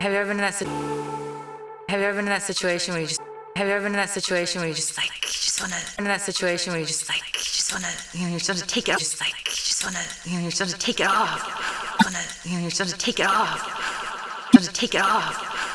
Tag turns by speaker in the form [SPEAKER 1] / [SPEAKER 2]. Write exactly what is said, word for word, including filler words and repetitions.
[SPEAKER 1] Have you ever been in that si- Have you ever been in that situation where you just Have you ever been in that situation where you just like you just wanna in that situation where you just like you just wanna you know you're starting to take it off, just like you just wanna you know you're starting to take it off, wanna you know you're starting to take it off, starting to take it off.